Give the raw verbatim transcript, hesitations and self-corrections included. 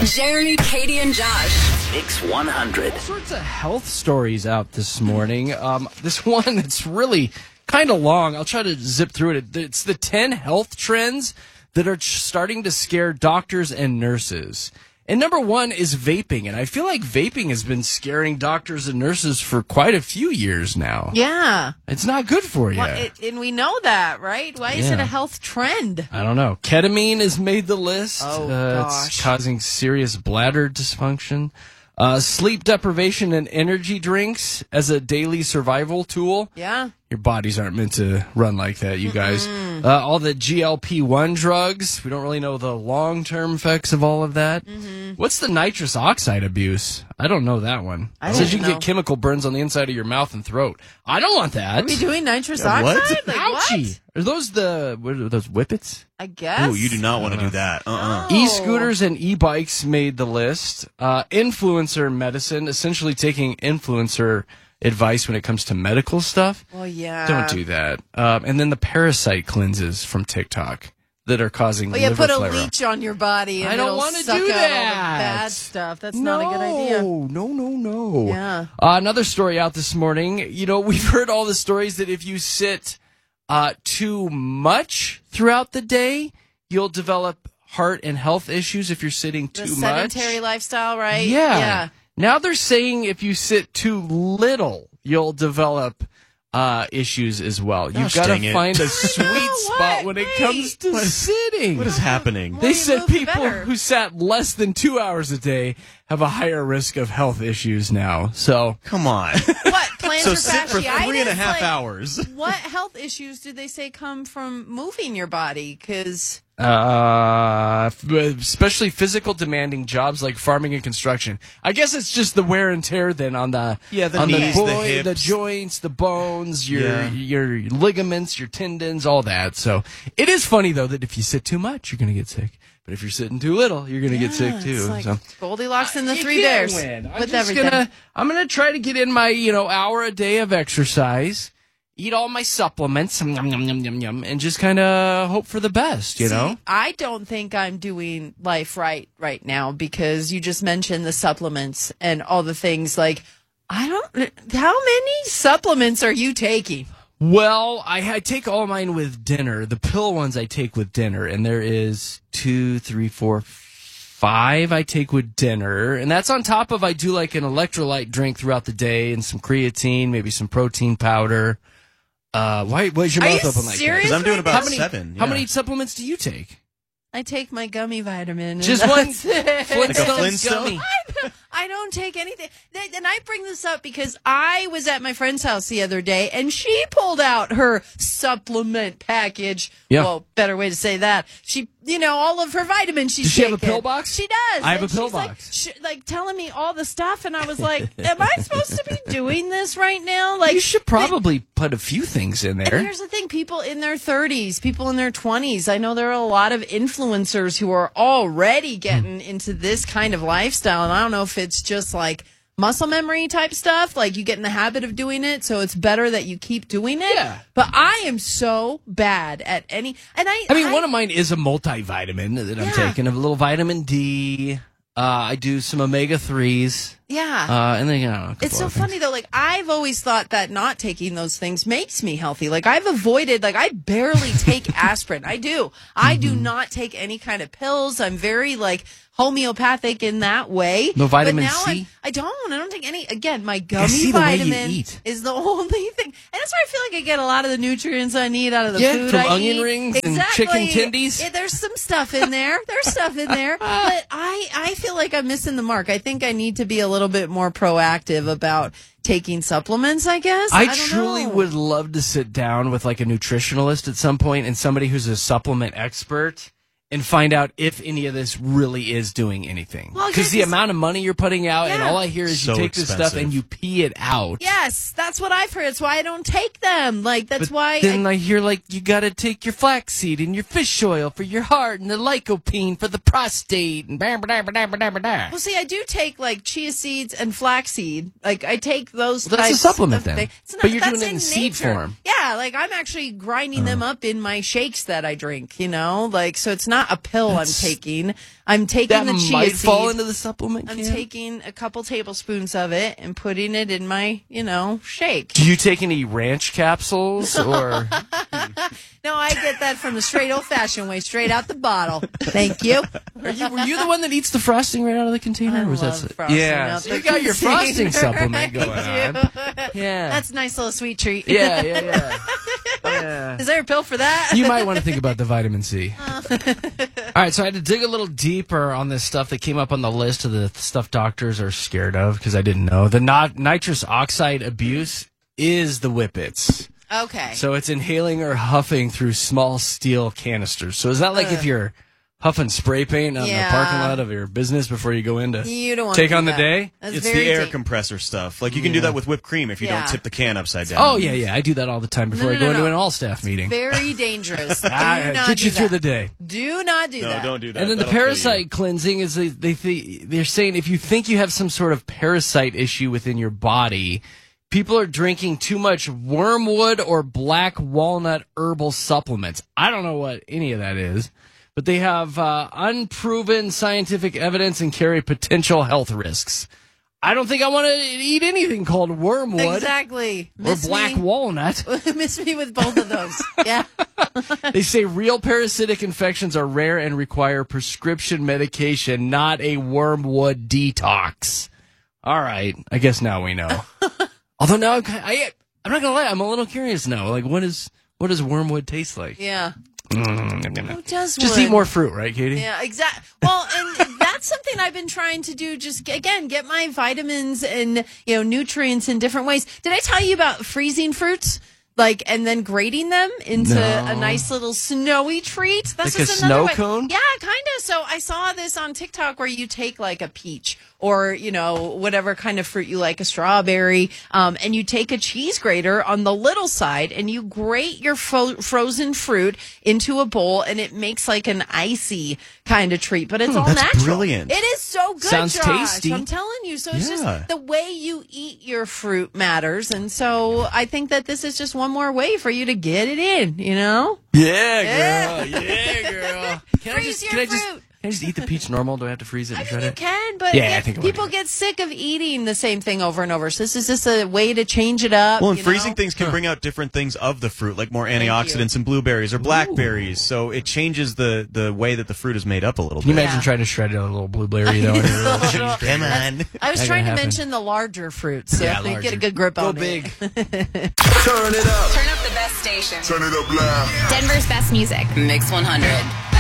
Jeremy, Katie, and Josh. Mix one hundred. All sorts of health stories out this morning. Um, this one that's really kind of long. I'll try to zip through it. It's the ten health trends that are starting to scare doctors and nurses. And number one is vaping. And I feel like vaping has been scaring doctors and nurses for quite a few years now. Yeah. It's not good for you. Well, it, and we know that, right? Why is Yeah. it a health trend? I don't know. Ketamine has made the list. Oh, uh, gosh. It's causing serious bladder dysfunction. Uh, sleep deprivation and energy drinks as a daily survival tool. Yeah. Your bodies aren't meant to run like that, you guys. Uh, all the G L P one drugs. We don't really know the long-term effects of all of that. Mm-hmm. What's the nitrous oxide abuse? I don't know that one. I It says don't you can know. get chemical burns on the inside of your mouth and throat. I don't want that. Are we doing nitrous Yeah, what? oxide? Like, Ouchie. what? Are those the, what are those, whippets? I guess. Oh, you do not want to do that. Uh-uh. Oh. E-scooters and e-bikes made the list. Uh, influencer medicine, essentially taking influencer advice when it comes to medical stuff. Well, yeah. Don't do that. Um, and then the parasite cleanses from TikTok that are causing Well, yeah, liver put a flare-up. leech on your body and I don't it'll wanna suck do out all the that. bad stuff. That's not a good idea. No, no, no, no. Yeah. Uh, another story out this morning. You know, we've heard all the stories that if you sit uh, too much throughout the day, you'll develop heart and health issues if you're sitting The too much. sedentary lifestyle, right? Yeah. Yeah. Now they're saying if you sit too little, you'll develop uh, issues as well. You've Gosh, got dang to it. find a sweet What? spot when it Wait. comes to sitting. What is happening? More They you said move, the people better. who sat less than two hours a day have a higher risk of health issues now. So Come on. What? Plantar So sit for fasciitis? three and a half Like, hours. What health issues do they say come from moving your body? Because Uh, f- especially physical demanding jobs like farming and construction. I guess it's just the wear and tear then on the Yeah, the on knees, the, the boi- hips. the joints, the bones, your Yeah. your ligaments, your tendons, all that. So it is funny though that if you sit too much, you're gonna get sick. But if you're sitting too little, you're gonna get sick it's too. like so. Goldilocks and the You three can't bears win. I'm with just everything. Gonna, I'm gonna try to get in my you know hour a day of exercise. Eat all my supplements, yum, yum, yum, yum, yum, and just kind of hope for the best, you See, know? I don't think I'm doing life right right now because you just mentioned the supplements and all the things. Like, I don't. How many supplements are you taking? Well, I, I take all mine with dinner. The pill ones I take with dinner, and there is two, three, four, five I take with dinner, and that's on top of I do like an electrolyte drink throughout the day and some creatine, maybe some protein powder. Uh, why? Why's your Are mouth you open like serious? Because I'm doing right about that? How many? seven. How yeah. many supplements do you take? I take my gummy vitamin. and Just one that's it. Flintstones Flintstone? gummy. I don't take anything. Th- And I bring this up because I was at my friend's house the other day and she pulled out her supplement package. Yeah. Well, better way to say that. She, you know, all of her vitamins she's Does she have a taken. pill box? She does. I have And a pill she's like- box. sh- Like, telling me all the stuff. And I was like, am I supposed to be doing this right now? Like, You should probably put a few things in and there. here's the thing, people in their thirties, people in their twenties, I know there are a lot of influencers who are already getting into this kind of lifestyle. And I don't know if it's just like muscle memory type stuff, like you get in the habit of doing it, so it's better that you keep doing it. Yeah. But I am so bad at any, and I I mean, one of mine is a multivitamin that I'm Yeah. taking, a little vitamin D. Uh, I do some omega threes. yeah. Uh, and then, you know, a couple It's so other things. funny though. Like I've always thought that not taking those things makes me healthy. Like I've avoided. Like I barely take aspirin. I do. I Mm-hmm. do not take any kind of pills. I'm very like homeopathic in that way. No vitamin but now C? I, I don't. I don't take any. Again, my gummy see the way you vitamin eat. is the only thing, and that's where I feel like I get a lot of the nutrients I need out of the Yeah, food from I onion eat. rings and exactly. chicken tendies. Yeah, there's some stuff in there. There's stuff in there, but I I feel like I'm missing the mark. I think I need to be a little bit more proactive about taking supplements, I guess. I, don't truly know. would love to sit down with like a nutritionalist at some point and somebody who's a supplement expert and find out if any of this really is doing anything. Well, Because the yes. amount of money you're putting out, and Yeah. all I hear is you So take this stuff expensive. and you pee it out. Yes, that's what I've heard. That's why I don't take them. Like that's But why. then I, I, hear like you got to take your flaxseed and your fish oil for your heart and the lycopene for the prostate and blah, blah, blah, blah, blah, blah, blah. well, see, I do take like chia seeds and flaxseed. Like I take those. Well, that's a types supplement of then. things. It's not, But you're that's doing it in seed nature. form. Yeah, like I'm actually grinding them up in my shakes that I drink. You know, like so it's not a pill I'm taking. I'm taking That the chia might seed. fall into the supplement I'm can. taking a couple tablespoons of it and putting it in my, you know, shake. Do you take any ranch capsules or? No, I get that from the straight old-fashioned way, straight out the bottle. Thank you. Are you, were you the one that eats the frosting right out of the container? I or was love that frosting yeah? out So the you got your container. frosting supplement going I on. do. Yeah, That's a nice little sweet treat. yeah, yeah, yeah. yeah. Is there a pill for that? You might want to think about the vitamin C. All right, so I had to dig a little deeper on this stuff that came up on the list of the stuff doctors are scared of because I didn't know. The not- nitrous oxide abuse is the whippets. Okay. So it's inhaling or huffing through small steel canisters. So is that like if you're huffing spray paint on Yeah. the parking lot of your business before you go in to You don't want take to do on the that. day? That's It's very the air deep. compressor stuff. Like you can do that with whipped cream if you Yeah. don't tip the can upside down. Oh, yeah, yeah. I do that all the time before No, I no, go no, into no. an all-staff meeting. Very dangerous. Do Ah, not get do you through that. the day. Do not do No, that. don't do that. And then the That'll kill you. parasite cleansing is they, they they they're saying if you think you have some sort of parasite issue within your body, people are drinking too much wormwood or black walnut herbal supplements. I don't know what any of that is, but they have uh, unproven scientific evidence and carry potential health risks. I don't think I want to eat anything called wormwood Exactly. or Miss black me. walnut. Miss me with both of those. Yeah. They say real parasitic infections are rare and require prescription medication, not a wormwood detox. All right, I guess now we know. Although now I'm kind I, I'm not gonna lie, I'm a little curious now. Like, what is what does wormwood taste like? Yeah. Mm, Who does Just wood? eat more fruit, right, Katie? Yeah, exactly. Well, and that's something I've been trying to do. Just again, get my vitamins and you know nutrients in different ways. Did I tell you about freezing fruits? Like and then grating them into No. a nice little snowy treat. That's Like a just another snow way. cone? Yeah, kind of. So I saw this on TikTok where you take like a peach or you know whatever kind of fruit you like, a strawberry, um, and you take a cheese grater on the little side and you grate your fro- frozen fruit into a bowl, and it makes like an icy kind of treat. But it's all that's natural. brilliant. It is so good. Sounds Josh. tasty. I'm telling you. So it's Yeah. just the way you eat your fruit matters, and so I think that this is just one more way for you to get it in. You know. Yeah, girl. Yeah, girl. Can I Freeze just your can I just fruit. can I just eat the peach normal? Do I have to freeze it I and mean, shred you it? can, but Yeah, I yet think I wanna people do get sick of eating the same thing over and over. So this is just a way to change it up. Well, and you freezing know? things can bring out different things of the fruit, like more you. antioxidants in blueberries or blackberries. So it changes the, the way that the fruit is made up a little Can you bit. imagine Yeah. trying to shred a little blueberry though? in your little cheese grater? Come on. I was Not trying to gonna happen. mention the larger fruits. So Yeah, I think get a larger. good grip Go on big. it. Turn up the best station. Turn it up loud. Denver's best music. Mix one hundred.